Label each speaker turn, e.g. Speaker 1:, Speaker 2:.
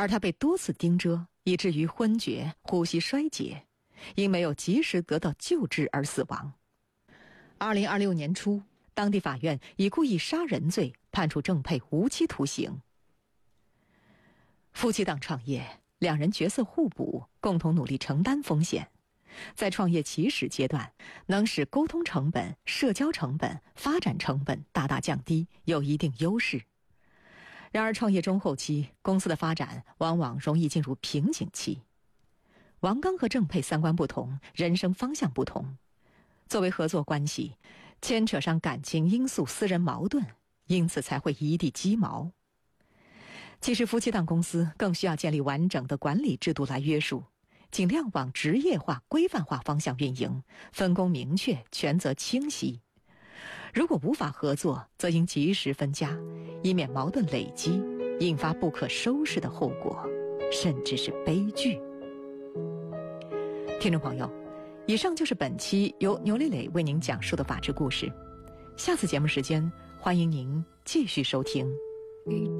Speaker 1: 而他被多次盯遮，以至于昏厥、呼吸衰竭，因没有及时得到救治而死亡。2026年初，当地法院以故意杀人罪判处郑佩无期徒刑。夫妻档创业，两人角色互补，共同努力承担风险，在创业起始阶段，能使沟通成本、社交成本、发展成本大大降低，有一定优势。然而创业中后期，公司的发展往往容易进入瓶颈期。王刚和郑佩三观不同，人生方向不同，作为合作关系，牵扯上感情因素、私人矛盾，因此才会一地鸡毛。其实夫妻档公司更需要建立完整的管理制度来约束，尽量往职业化、规范化方向运营，分工明确，权责清晰。如果无法合作，则应及时分家，以免矛盾累积，引发不可收拾的后果，甚至是悲剧。听众朋友，以上就是本期由牛磊磊为您讲述的法治故事。下次节目时间，欢迎您继续收听。